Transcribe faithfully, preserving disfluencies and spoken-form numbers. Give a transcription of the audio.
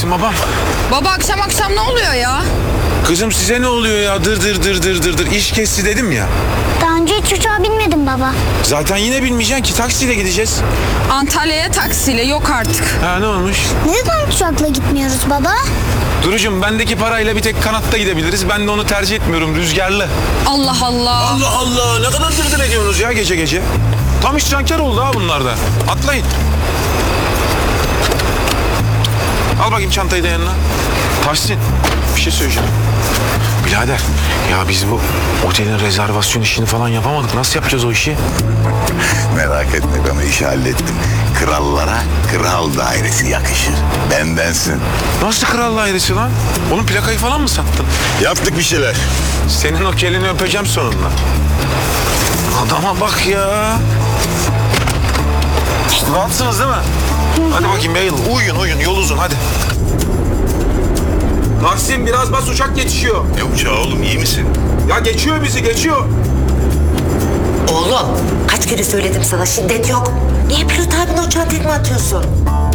neredesin babam? Baba akşam akşam ne oluyor ya? Kızım size ne oluyor ya? Dır dır dır dır dır dır. İş kesti dedim ya. Daha önce hiç uçağa binmedim baba. Zaten yine bilmeyeceksin ki taksiyle gideceğiz. Antalya'ya taksiyle yok artık. Ha ne olmuş? Neden uçakla gitmiyoruz baba? Durucum bendeki parayla bir tek kanatta gidebiliriz. Ben de onu tercih etmiyorum. Rüzgarlı. Allah Allah. Allah Allah. Ne kadar dırdır ediyorsunuz ya gece gece. Tam isyankar oldu ha bunlar da. Atlayın. Al bakayım çantayı da yanına. Tahsin bir şey söyleyeceğim. Birader ya biz bu otelin rezervasyon işini falan yapamadık. Nasıl yapacağız o işi? Merak etme, ben o işi hallettim. Krallara kral dairesi yakışır. Bendensin. Nasıl kral dairesi lan? Onun plakayı falan mı sattın? Yaptık bir şeyler. Senin o kelini öpeceğim sonunda. Adama bak ya. Rahatsınız değil mi? Hadi bakayım yayılın. Uyuyun uyuyun yol uzun hadi. Tahsin biraz bas uçak geçiyor. Ne uçağı oğlum, iyi misin? Ya geçiyor bizi geçiyor. Oğlum kaç kere söyledim sana, şiddet yok. Niye pilot abine uçağa tekme atıyorsun?